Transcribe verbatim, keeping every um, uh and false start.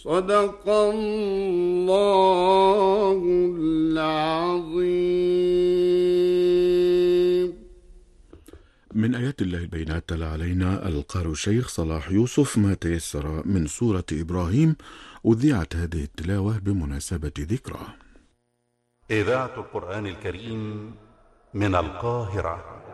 صدق الله العظيم. من آيات الله البينات تلا علينا القارئ الشيخ صلاح يوسف ما تيسر من سورة إبراهيم. أذيعت هذه التلاوة بمناسبة ذكرى. إذاعة القرآن الكريم من القاهرة.